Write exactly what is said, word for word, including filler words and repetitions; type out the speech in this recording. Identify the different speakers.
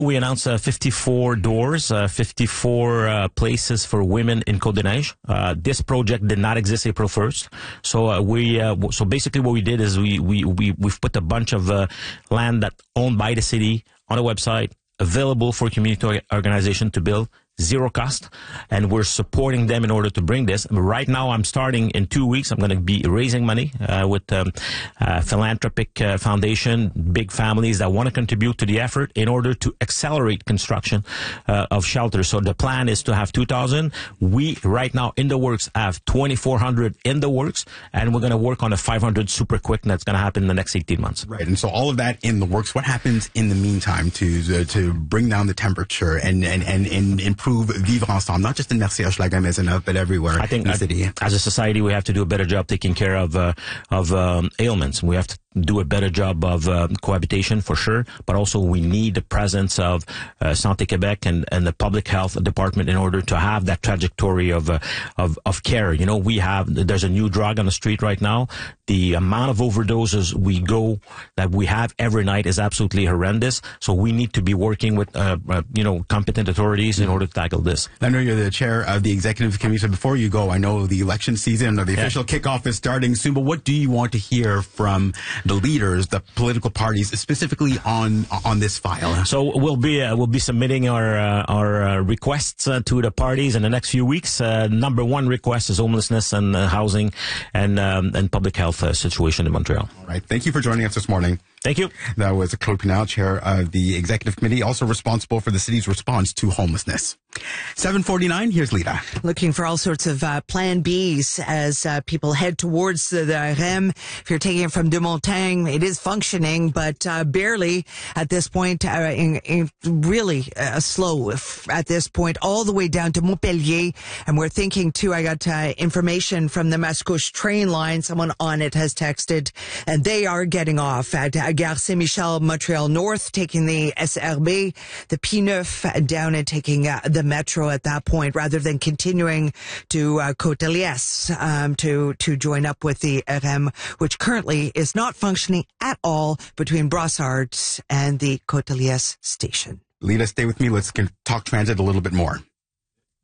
Speaker 1: we announced uh, fifty-four doors, uh, fifty-four uh, places for women in Côte-des-Neiges. Uh, this project did not exist April first. So uh, we, uh, so basically what we did is we, we, we, we've put a bunch of uh, land that owned by the city on a website, available for community organization to build, zero cost, and we're supporting them in order to bring this. Right now, I'm starting in two weeks. I'm going to be raising money uh, with um, uh, philanthropic uh, foundation, big families that want to contribute to the effort in order to accelerate construction uh, of shelters. So the plan is to have two thousand. We right now in the works have twenty-four hundred in the works, and we're going to work on a five hundred super quick, and that's going to happen in the next eighteen months.
Speaker 2: Right, and so all of that in the works. What happens in the meantime to uh, to bring down the temperature and and and, and improve vivre ensemble, not just in Mercier, Hochelaga, Maisonneuve, but everywhere
Speaker 1: I think
Speaker 2: in the city?
Speaker 1: As a society, we have to do a better job taking care of uh, of um, ailments. We have to do a better job of uh, cohabitation for sure, but also we need the presence of uh, Santé Québec and, and the public health department in order to have that trajectory of, uh, of of care. You know, we have, there's a new drug on the street right now. The amount of overdoses we go, that we have every night is absolutely horrendous. So we need to be working with, uh, uh, you know, competent authorities in order to tackle this.
Speaker 2: I know you're the chair of the executive committee, so before you go, I know the election season or the
Speaker 1: Yeah.
Speaker 2: official kickoff is starting soon, but what do you want to hear from the leaders, the political parties, specifically on on this file?
Speaker 1: So we'll be uh, we'll be submitting our uh, our uh, requests uh, to the parties in the next few weeks. Uh, number one request is homelessness and uh, housing and um, and public health uh, situation in Montreal.
Speaker 2: All right. Thank you for joining us this morning.
Speaker 1: Thank you.
Speaker 2: That was Claude Pinal, chair of the executive committee, also responsible for the city's response to homelessness. seven forty-nine, here's Lita.
Speaker 3: Looking for all sorts of uh, plan Bs as uh, people head towards the, the R M. If you're taking it from De Montagne, it is functioning, but uh, barely at this point, uh, in, in really uh, slow f- at this point, all the way down to Montpellier. And we're thinking, too, I got uh, information from the Mascouche train line. Someone on it has texted, and they are getting off at uh, Gare Saint-Michel, Montreal North, taking the S R B, the P nine down and taking uh, the metro at that point, rather than continuing to uh, Côte-Elias um, to to join up with the R M, which currently is not functioning at all between Brossard and the Côte-Elias station.
Speaker 2: Lita, stay with me. Let's talk transit a little bit more.